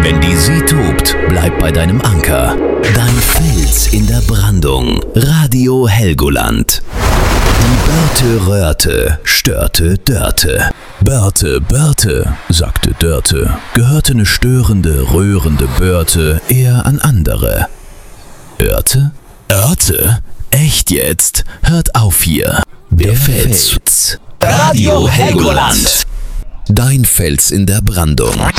Wenn die See tobt, bleib bei deinem Anker. Dein Fels in der Brandung. Radio Helgoland. Die Börte röhrte, störte Dörte. Börte, sagte Dörte, gehörte ne störende, rührende Börte eher an andere. Örte? Echt jetzt? Hört auf hier. Der Fels. Radio Helgoland. Dein Fels in der Brandung.